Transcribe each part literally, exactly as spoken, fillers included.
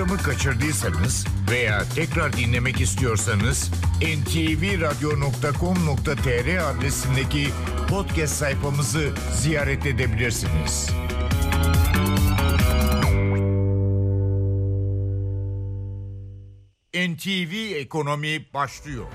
Programı kaçırdıysanız veya tekrar dinlemek istiyorsanız en te ve radyo nokta com nokta tr adresindeki podcast sayfamızı ziyaret edebilirsiniz. N T V Ekonomi başlıyor.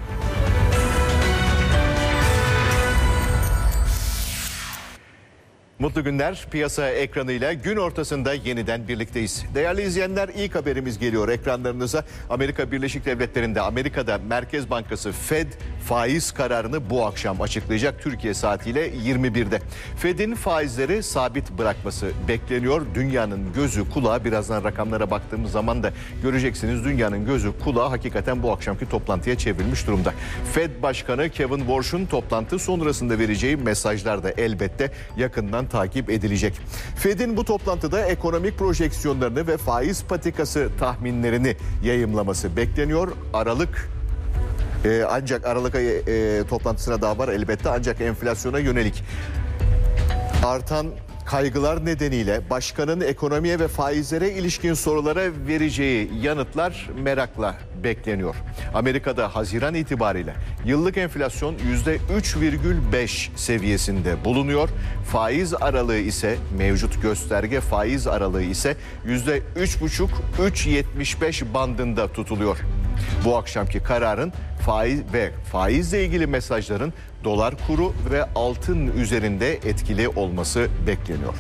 Mutlu günler. Piyasa ekranıyla gün ortasında yeniden birlikteyiz. Değerli izleyenler, ilk haberimiz geliyor ekranlarınıza. Amerika Birleşik Devletleri'nde, Amerika'da Merkez Bankası Fed faiz kararını bu akşam açıklayacak, Türkiye saatiyle yirmi birde. Fed'in faizleri sabit bırakması bekleniyor. Dünyanın gözü kulağı, birazdan rakamlara baktığımız zaman da göreceksiniz, dünyanın gözü kulağı hakikaten bu akşamki toplantıya çevrilmiş durumda. Fed Başkanı Kevin Warsh'un toplantı sonrasında vereceği mesajlar da elbette yakından takip edilecek. Fed'in bu toplantıda ekonomik projeksiyonlarını ve faiz patikası tahminlerini yayımlaması bekleniyor. Aralık e, ancak Aralık ayı e, toplantısına daha var elbette, ancak enflasyona yönelik artan kaygılar nedeniyle başkanın ekonomiye ve faizlere ilişkin sorulara vereceği yanıtlar merakla bekleniyor. Amerika'da Haziran itibariyle yıllık enflasyon yüzde üç virgül beş seviyesinde bulunuyor. Faiz aralığı ise, mevcut gösterge faiz aralığı ise yüzde üç buçuk üç yetmiş beş bandında tutuluyor. Bu akşamki kararın faiz ve faizle ilgili mesajların dolar kuru ve altın üzerinde etkili olması bekleniyor.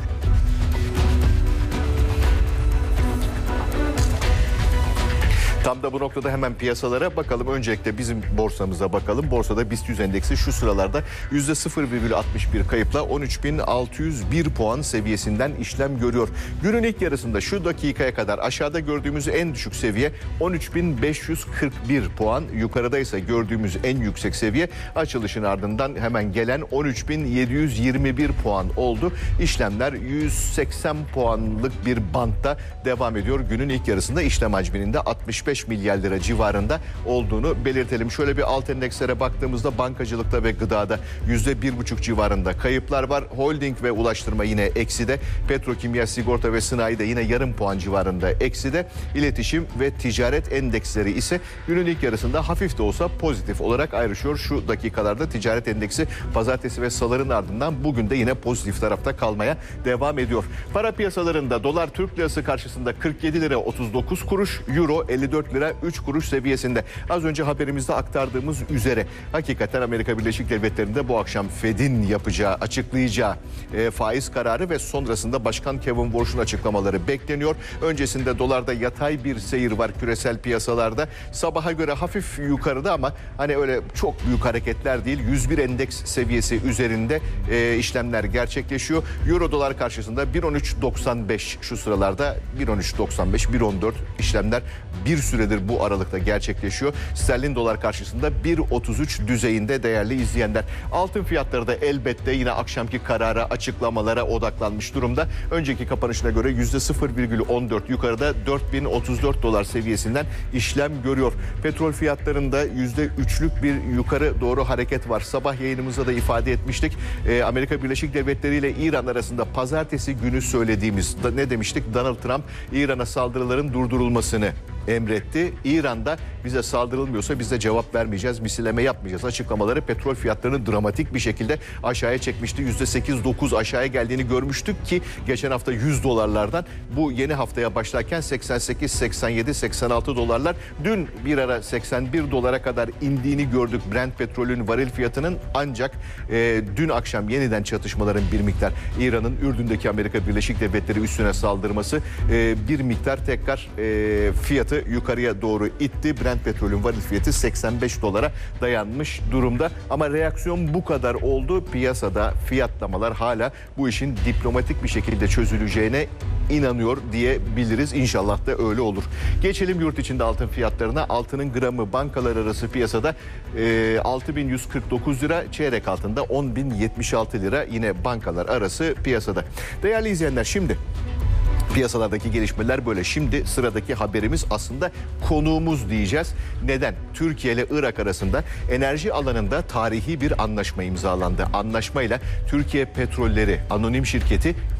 Tam da bu noktada hemen piyasalara bakalım. Öncelikle bizim borsamıza bakalım. Borsada BIST yüz endeksi şu sıralarda yüzde sıfır virgül altmış bir kayıpla on üç bin altı yüz bir puan seviyesinden işlem görüyor. Günün ilk yarısında şu dakikaya kadar aşağıda gördüğümüz en düşük seviye on üç bin beş yüz kırk bir puan. Yukarıda ise gördüğümüz en yüksek seviye açılışın ardından hemen gelen on üç bin yedi yüz yirmi bir puan oldu. İşlemler yüz seksen puanlık bir bantta devam ediyor. Günün ilk yarısında işlem hacminin de altmış beş milyar lira civarında olduğunu belirtelim. Şöyle bir alt endekslere baktığımızda bankacılıkta ve gıdada yüzde bir buçuk civarında kayıplar var. Holding ve ulaştırma yine ekside. Petrokimya, sigorta ve sanayi de yine yarım puan civarında ekside. İletişim ve ticaret endeksleri ise günün ilk yarısında hafif de olsa pozitif olarak ayrışıyor. Şu dakikalarda ticaret endeksi pazartesi ve salıların ardından bugün de yine pozitif tarafta kalmaya devam ediyor. Para piyasalarında dolar Türk lirası karşısında kırk yedi lira otuz dokuz kuruş, euro elli dört lira üç kuruş seviyesinde. Az önce haberimizde aktardığımız üzere hakikaten Amerika Birleşik Devletleri'nde bu akşam Fed'in yapacağı, açıklayacağı e, faiz kararı ve sonrasında Başkan Kevin Warsh'un açıklamaları bekleniyor. Öncesinde dolarda yatay bir seyir var küresel piyasalarda. Sabaha göre hafif yukarıda ama hani öyle çok büyük hareketler değil. yüz bir endeks seviyesi üzerinde e, işlemler gerçekleşiyor. Euro dolar karşısında bir on üç doksan beş şu sıralarda, bir on üç doksan beş bir on dört işlemler bir süredir bu aralıkta gerçekleşiyor. Sterlin dolar karşısında bir otuz üç düzeyinde değerli izleyenler. Altın fiyatları da elbette yine akşamki karara, açıklamalara odaklanmış durumda. Önceki kapanışına göre yüzde sıfır virgül on dört yukarıda dört bin otuz dört dolar seviyesinden işlem görüyor. Petrol fiyatlarında yüzde üçlük bir yukarı doğru hareket var. Sabah yayınımızda da ifade etmiştik. Ee, Amerika Birleşik Devletleri ile İran arasında pazartesi günü söylediğimiz, ne demiştik? Donald Trump İran'a saldırıların durdurulmasını emretti. İran'da bize saldırılmıyorsa biz de cevap vermeyeceğiz, misilleme yapmayacağız açıklamaları petrol fiyatlarını dramatik bir şekilde aşağıya çekmişti. yüzde sekiz dokuz aşağıya geldiğini görmüştük ki geçen hafta yüz dolarlardan bu yeni haftaya başlarken seksen sekiz, seksen yedi, seksen altı dolarlar. Dün bir ara seksen bir dolara kadar indiğini gördük Brent petrolün varil fiyatının, ancak e, dün akşam yeniden çatışmaların bir miktar İran'ın Ürdün'deki Amerika Birleşik Devletleri üssüne saldırması e, bir miktar tekrar e, fiyatı yukarıya doğru itti. Brent petrolün varil fiyatı seksen beş dolara dayanmış durumda. Ama reaksiyon bu kadar oldu. Piyasada fiyatlamalar hala bu işin diplomatik bir şekilde çözüleceğine inanıyor diyebiliriz. İnşallah da öyle olur. Geçelim yurt içinde altın fiyatlarına. Altının gramı bankalar arası piyasada e, altı bin yüz kırk dokuz lira, çeyrek altında on bin yetmiş altı lira yine bankalar arası piyasada. Değerli izleyenler, şimdi piyasalardaki gelişmeler böyle. Şimdi sıradaki haberimiz aslında konuğumuz diyeceğiz. Neden? Türkiye ile Irak arasında enerji alanında tarihi bir anlaşma imzalandı. Anlaşmayla Türkiye Petrolleri Anonim Şirketi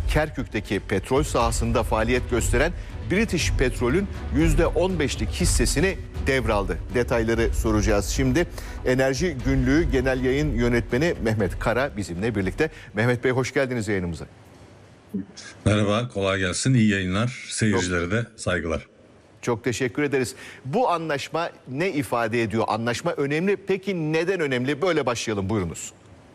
Kerkük'teki petrol sahasında faaliyet gösteren British Petrol'ün yüzde on beşlik hissesini devraldı. Detayları soracağız şimdi. Enerji Günlüğü Genel Yayın Yönetmeni Mehmet Kara bizimle birlikte. Mehmet Bey, hoş geldiniz yayınımıza. Merhaba, kolay gelsin. İyi yayınlar. Seyircilere de saygılar. Çok teşekkür ederiz. Bu anlaşma ne ifade ediyor? Anlaşma önemli. Peki neden önemli? Böyle başlayalım, buyurunuz.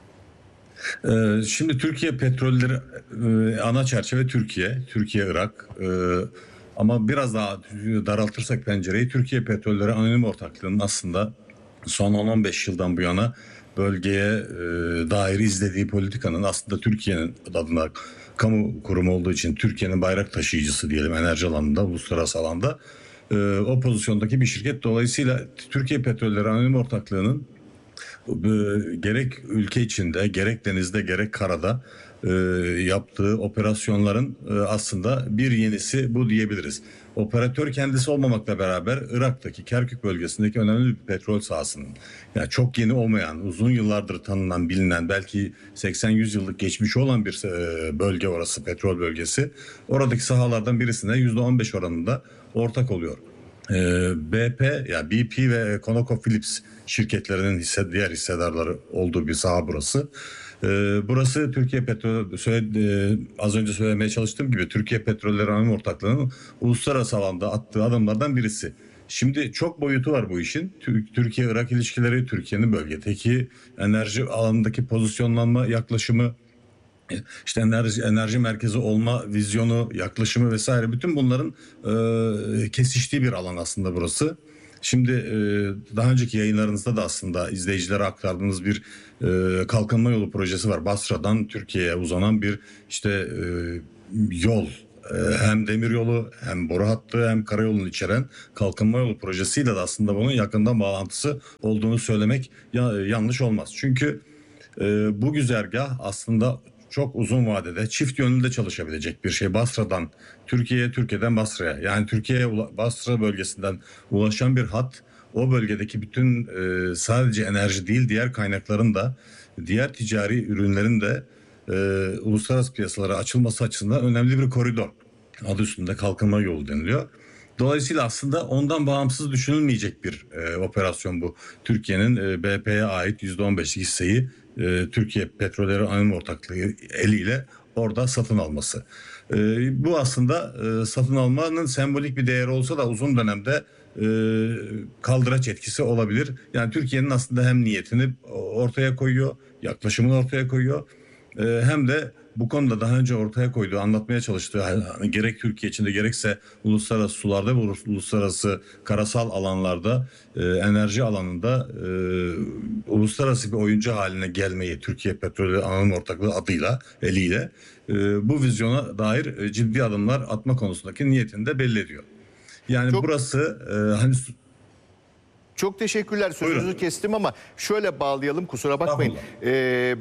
Ee, şimdi Türkiye petrolleri e, ana çerçeve Türkiye, Türkiye Irak. E, ama biraz daha daraltırsak pencereyi, Türkiye Petrolleri Anonim Ortaklığı'nın aslında son on on beş yıldan bu yana bölgeye e, dair izlediği politikanın aslında Türkiye'nin adına kamu kurumu olduğu için Türkiye'nin bayrak taşıyıcısı diyelim enerji alanında, uluslararası alanda e, o pozisyondaki bir şirket. Dolayısıyla Türkiye Petrolleri Anonim Ortaklığı'nın e, gerek ülke içinde, gerek denizde, gerek karada e, yaptığı operasyonların e, aslında bir yenisi bu diyebiliriz. Operatör kendisi olmamakla beraber Irak'taki Kerkük bölgesindeki önemli bir petrol sahasının, yani çok yeni olmayan, uzun yıllardır tanınan, bilinen, belki seksen yüz yıllık geçmişi olan bir bölge orası, petrol bölgesi. Oradaki sahalardan birisine yüzde on beş oranında ortak oluyor. B P, ya yani B P ve ConocoPhillips şirketlerinin hisse, diğer hissedarları olduğu bir saha burası. Burası Türkiye Petrol, söyledi, az önce söylemeye çalıştığım gibi Türkiye Petrolleri Anonim Ortaklığı'nın uluslararası alanda attığı adımlardan birisi. Şimdi çok boyutu var bu işin. Türkiye-Irak ilişkileri, Türkiye'nin bölgedeki enerji alanındaki pozisyonlanma yaklaşımı, işte enerji enerji merkezi olma vizyonu, yaklaşımı vesaire, bütün bunların e, kesiştiği bir alan aslında burası. Şimdi e, daha önceki yayınlarınızda da aslında izleyicilere aktardığınız bir e, kalkınma yolu projesi var. Basra'dan Türkiye'ye uzanan bir işte e, yol, e, hem demiryolu hem boru hattı hem karayolunu içeren kalkınma yolu projesiyle de aslında bunun yakından bağlantısı olduğunu söylemek ya, yanlış olmaz. Çünkü e, bu güzergah aslında çok uzun vadede çift yönlü de çalışabilecek bir şey. Basra'dan Türkiye'ye, Türkiye'den Basra'ya, yani Türkiye'ye Basra bölgesinden ulaşan bir hat, o bölgedeki bütün e, sadece enerji değil, diğer kaynakların da, diğer ticari ürünlerin de e, uluslararası piyasalara açılması açısından önemli bir koridor. Adı üstünde kalkınma yolu deniliyor. Dolayısıyla aslında ondan bağımsız düşünülmeyecek bir e, operasyon bu. Türkiye'nin e, B P'ye ait yüzde on beş hisseyi e, Türkiye Petrolleri Anonim Ortaklığı eliyle orada satın alması. E, bu aslında e, satın almanın sembolik bir değeri olsa da uzun dönemde e, kaldıraç etkisi olabilir. Yani Türkiye'nin aslında hem niyetini ortaya koyuyor, yaklaşımını ortaya koyuyor, e, hem de bu konuda daha önce ortaya koyduğu, anlatmaya çalıştığı, hani gerek Türkiye içinde gerekse uluslararası sularda ve uluslararası karasal alanlarda, e, enerji alanında e, uluslararası bir oyuncu haline gelmeyi Türkiye Petrolleri Anonim Ortaklığı adıyla, eliyle e, bu vizyona dair e, ciddi adımlar atma konusundaki niyetini de belli ediyor. Yani çok, burası e, hani çok teşekkürler, sözünüzü Buyurun. kestim ama şöyle bağlayalım, kusura bakmayın. Eee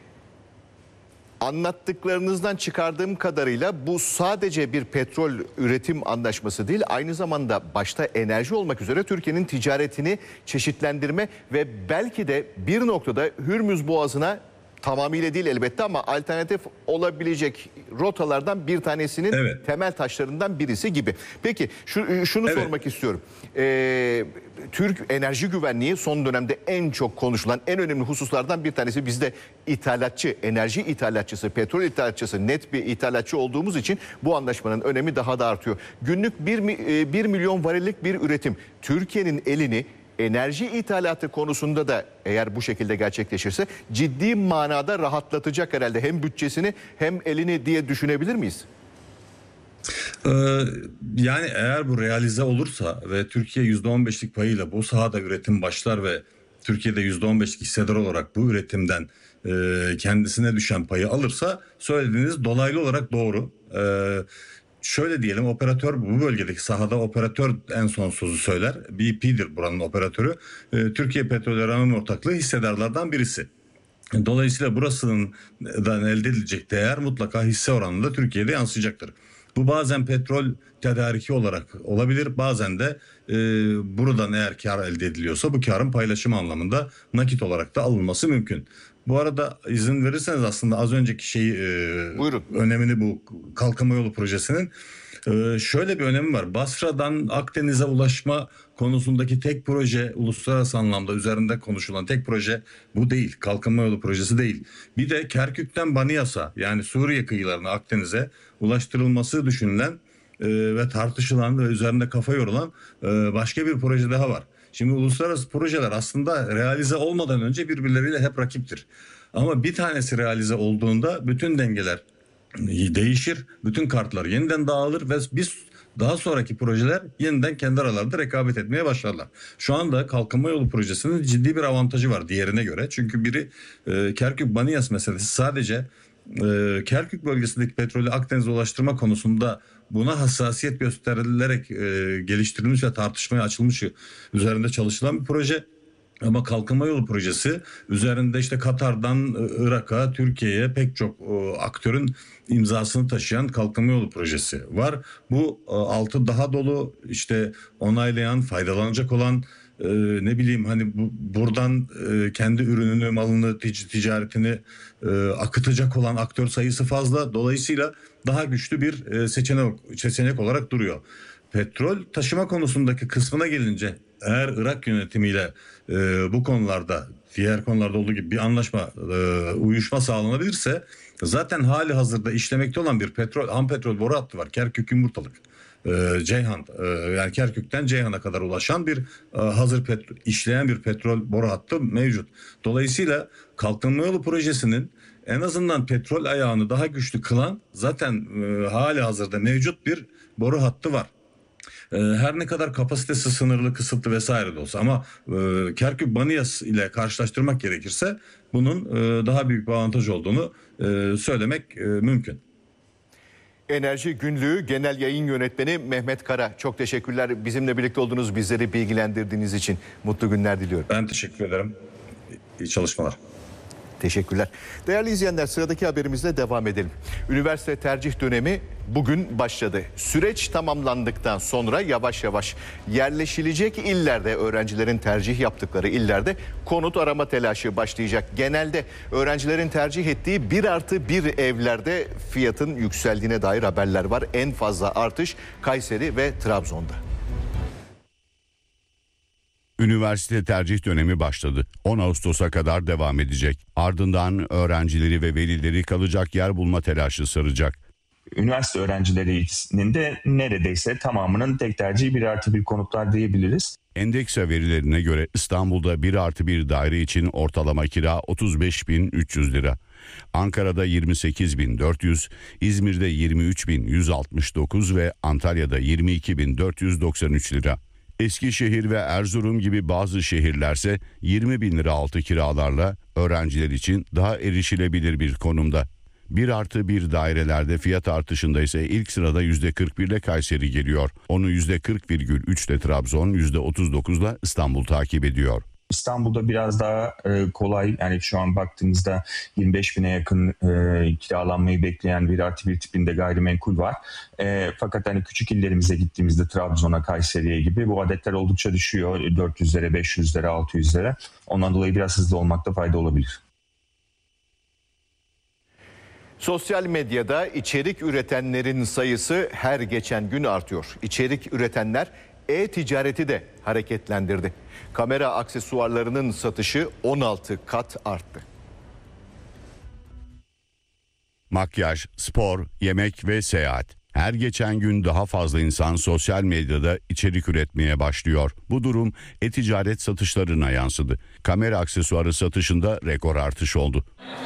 Anlattıklarınızdan çıkardığım kadarıyla bu sadece bir petrol üretim anlaşması değil, aynı zamanda başta enerji olmak üzere Türkiye'nin ticaretini çeşitlendirme ve belki de bir noktada Hürmüz Boğazı'na, tamamıyla değil elbette ama alternatif olabilecek rotalardan bir tanesinin evet. temel taşlarından birisi gibi. Peki şu, şunu evet. sormak istiyorum. Ee, Türk enerji güvenliği son dönemde en çok konuşulan, en önemli hususlardan bir tanesi. Bizde ithalatçı, enerji ithalatçısı, petrol ithalatçısı, net bir ithalatçı olduğumuz için bu anlaşmanın önemi daha da artıyor. Günlük bir milyon varillik bir üretim Türkiye'nin elini enerji ithalatı konusunda da eğer bu şekilde gerçekleşirse ciddi manada rahatlatacak herhalde, hem bütçesini hem elini diye düşünebilir miyiz? Ee, yani eğer bu realize olursa ve Türkiye yüzde on beşlik payıyla bu sahada üretim başlar ve Türkiye'de yüzde on beşlik hissedar olarak bu üretimden e, kendisine düşen payı alırsa, söylediğiniz dolaylı olarak doğru. Ee, Şöyle diyelim, operatör, bu bölgedeki sahada operatör en son sözü söyler. B P'dir buranın operatörü. Ee, Türkiye Petrolleri Anonim Ortaklığı hissedarlardan birisi. Dolayısıyla burasından elde edilecek değer mutlaka hisse oranında Türkiye'de yansıyacaktır. Bu bazen petrol tedariki olarak olabilir, bazen de e, buradan eğer kar elde ediliyorsa bu karın paylaşımı anlamında nakit olarak da alınması mümkün. Bu arada izin verirseniz aslında az önceki şeyi e, Buyurun. önemini bu kalkınma yolu projesinin e, şöyle bir önemi var. Basra'dan Akdeniz'e ulaşma konusundaki tek proje, uluslararası anlamda üzerinde konuşulan tek proje bu değil. Kalkınma yolu projesi değil. Bir de Kerkük'ten Baniyas'a, yani Suriye kıyılarına, Akdeniz'e ulaştırılması düşünülen e, ve tartışılan ve üzerinde kafa yorulan e, başka bir proje daha var. Şimdi uluslararası projeler aslında realize olmadan önce birbirleriyle hep rakiptir. Ama bir tanesi realize olduğunda bütün dengeler değişir, bütün kartlar yeniden dağılır ve biz daha sonraki projeler yeniden kendi aralarında rekabet etmeye başlarlar. Şu anda kalkınma yolu projesinin ciddi bir avantajı var diğerine göre. Çünkü biri e, Kerkük-Baniyas meselesi sadece e, Kerkük bölgesindeki petrolü Akdeniz'e ulaştırma konusunda buna hassasiyet gösterilerek e, geliştirilmiş ve tartışmaya açılmış, üzerinde çalışılan bir proje. Ama kalkınma yolu projesi üzerinde işte Katar'dan Irak'a, Türkiye'ye pek çok e, aktörün imzasını taşıyan kalkınma yolu projesi var. Bu e, altı daha dolu, işte onaylayan, faydalanacak olan, e, ne bileyim hani bu, buradan e, kendi ürününü, malını, tic- ticaretini e, akıtacak olan aktör sayısı fazla. Dolayısıyla daha güçlü bir e, seçenek, seçenek olarak duruyor. Petrol taşıma konusundaki kısmına gelince, eğer Irak yönetimiyle e, bu konularda, diğer konularda olduğu gibi bir anlaşma, e, uyuşma sağlanabilirse, zaten hali hazırda işlemekte olan bir petrol, ham petrol boru hattı var. Kerkük Yumurtalık, e, Ceyhan, e, yani Kerkük'ten Ceyhan'a kadar ulaşan bir e, hazır petrol, işleyen bir petrol boru hattı mevcut. Dolayısıyla kalkınma yolu projesinin en azından petrol ayağını daha güçlü kılan zaten e, hali hazırda mevcut bir boru hattı var. Her ne kadar kapasitesi sınırlı, kısıtlı vesaire de olsa, ama e, Kerkük-Baniyas ile karşılaştırmak gerekirse bunun e, daha büyük bir avantaj olduğunu e, söylemek e, mümkün. Enerji Günlüğü Genel Yayın Yönetmeni Mehmet Kara, çok teşekkürler. Bizimle birlikte olduğunuz, bizleri bilgilendirdiğiniz için mutlu günler diliyorum. Ben teşekkür ederim. İyi çalışmalar. Teşekkürler. Değerli izleyenler, sıradaki haberimizle devam edelim. Üniversite tercih dönemi bugün başladı. Süreç tamamlandıktan sonra yavaş yavaş yerleşilecek illerde, öğrencilerin tercih yaptıkları illerde konut arama telaşı başlayacak. Genelde öğrencilerin tercih ettiği bir artı bir evlerde fiyatın yükseldiğine dair haberler var. En fazla artış Kayseri ve Trabzon'da. Üniversite tercih dönemi başladı. on Ağustos'a kadar devam edecek. Ardından öğrencileri ve velileri kalacak yer bulma telaşı saracak. Üniversite öğrencilerinin de neredeyse tamamının tek tercihi bir artı bir konutlar diyebiliriz. Endeksa verilerine göre İstanbul'da bir artı bir daire için ortalama kira otuz beş bin üç yüz lira. Ankara'da yirmi sekiz bin dört yüz, İzmir'de yirmi üç bin yüz altmış dokuz ve Antalya'da yirmi iki bin dört yüz doksan üç lira. Eskişehir ve Erzurum gibi bazı şehirlerse yirmi bin lira altı kiralarla öğrenciler için daha erişilebilir bir konumda. Bir artı bir dairelerde fiyat artışında ise ilk sırada yüzde kırk bir ile Kayseri geliyor. Onu yüzde kırk virgül üç ile Trabzon, yüzde otuz dokuz ile İstanbul takip ediyor. İstanbul'da biraz daha e, kolay, yani şu an baktığımızda yirmi beş bine yakın e, kiralanmayı bekleyen bir artı bir tipinde gayrimenkul var. E, fakat hani küçük illerimize gittiğimizde Trabzon'a, Kayseri'ye gibi bu adetler oldukça düşüyor. dört yüzlere, beş yüzlere, altı yüzlere. Ondan dolayı biraz hızlı olmakta fayda olabilir. Sosyal medyada içerik üretenlerin sayısı her geçen gün artıyor. İçerik üretenler e-ticareti de hareketlendirdi. Kamera aksesuarlarının satışı on altı kat arttı. Makyaj, spor, yemek ve seyahat. Her geçen gün daha fazla insan sosyal medyada içerik üretmeye başlıyor. Bu durum e-ticaret satışlarına yansıdı. Kamera aksesuarı satışında rekor artış oldu.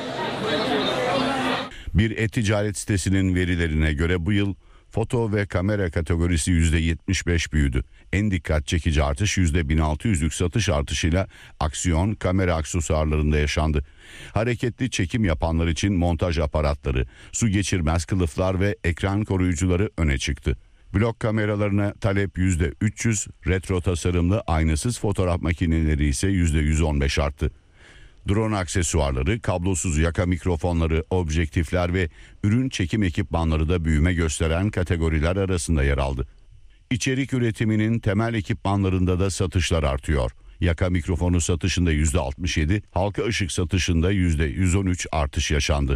Bir e-ticaret sitesinin verilerine göre bu yıl foto ve kamera kategorisi yüzde yetmiş beş büyüdü. En dikkat çekici artış yüzde bin altı yüzlük satış artışıyla aksiyon kamera aksesuarlarında yaşandı. Hareketli çekim yapanlar için montaj aparatları, su geçirmez kılıflar ve ekran koruyucuları öne çıktı. Blok kameralarına talep yüzde üç yüz, retro tasarımlı aynasız fotoğraf makineleri ise yüzde yüz on beş arttı. Drone aksesuarları, kablosuz yaka mikrofonları, objektifler ve ürün çekim ekipmanları da büyüme gösteren kategoriler arasında yer aldı. İçerik üretiminin temel ekipmanlarında da satışlar artıyor. Yaka mikrofonu satışında yüzde altmış yedi, halka ışık satışında yüzde yüz on üç artış yaşandı.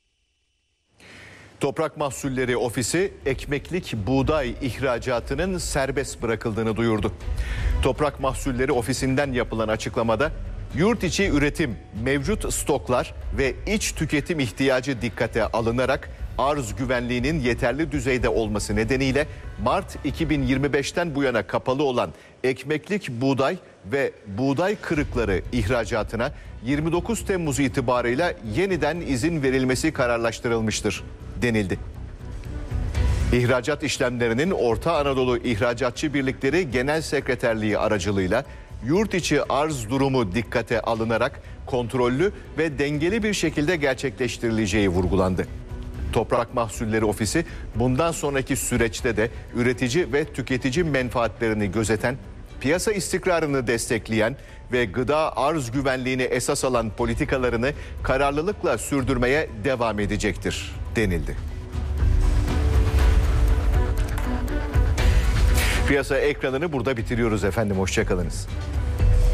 Toprak Mahsulleri Ofisi ekmeklik buğday ihracatının serbest bırakıldığını duyurdu. Toprak Mahsulleri Ofisi'nden yapılan açıklamada yurt içi üretim, mevcut stoklar ve iç tüketim ihtiyacı dikkate alınarak arz güvenliğinin yeterli düzeyde olması nedeniyle Mart iki bin yirmi beşten bu yana kapalı olan ekmeklik buğday ve buğday kırıkları ihracatına yirmi dokuz Temmuz itibarıyla yeniden izin verilmesi kararlaştırılmıştır denildi. İhracat işlemlerinin Orta Anadolu İhracatçı Birlikleri Genel Sekreterliği aracılığıyla yurt içi arz durumu dikkate alınarak kontrollü ve dengeli bir şekilde gerçekleştirileceği vurgulandı. Toprak Mahsulleri Ofisi bundan sonraki süreçte de üretici ve tüketici menfaatlerini gözeten, piyasa istikrarını destekleyen ve gıda arz güvenliğini esas alan politikalarını kararlılıkla sürdürmeye devam edecektir denildi. Piyasa ekranını burada bitiriyoruz efendim. Hoşça kalınız.